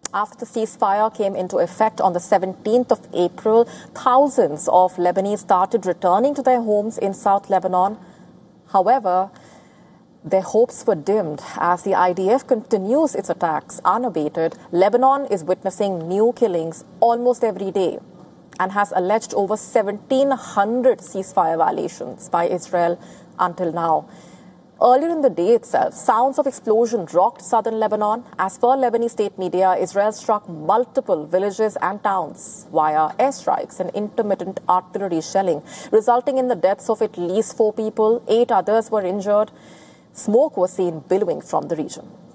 After the ceasefire came into effect on the 17th of April, thousands of Lebanese started returning to their homes in South Lebanon. However, their hopes were dimmed as the IDF continues its attacks unabated. Lebanon is witnessing new killings almost every day and has alleged over 1,700 ceasefire violations by Israel until now. Earlier in the day itself, sounds of explosion rocked southern Lebanon. As per Lebanese state media, Israel struck multiple villages and towns via airstrikes and intermittent artillery shelling, resulting in the deaths of at least 4 people. 8 others were injured. Smoke was seen billowing from the region.